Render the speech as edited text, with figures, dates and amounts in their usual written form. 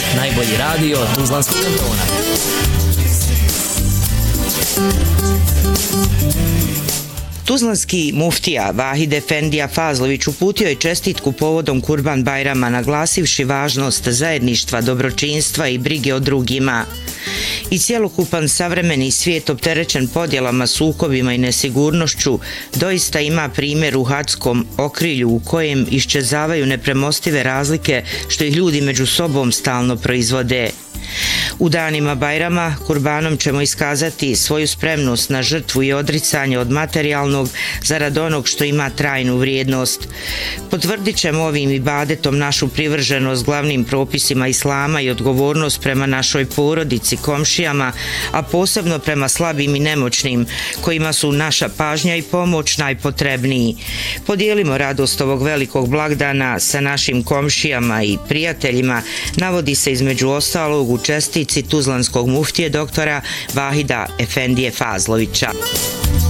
najbolji radio Tuzlanskog kantona. Tuzlanski muftija Vahid Efendija Fazlović uputio je čestitku povodom Kurban Bajrama, naglasivši važnost zajedništva, dobročinstva i brige o drugima. I cjelokupan savremeni svijet opterećen podjelama, sukobima i nesigurnošću doista ima primjer u hadskom okrilju u kojem iščezavaju nepremostive razlike što ih ljudi među sobom stalno proizvode. U danima Bajrama kurbanom ćemo iskazati svoju spremnost na žrtvu i odricanje od materijalnog zarad onog što ima trajnu vrijednost. Potvrdit ćemo ovim ibadetom našu privrženost glavnim propisima islama i odgovornost prema našoj porodici, komšijama, a posebno prema slabim i nemoćnim, kojima su naša pažnja i pomoć najpotrebniji. Podijelimo radost ovog velikog blagdana sa našim komšijama i prijateljima, navodi se između ostalog u čestici tuzlanskog muftije doktora Vahida Efendije Fazlovića.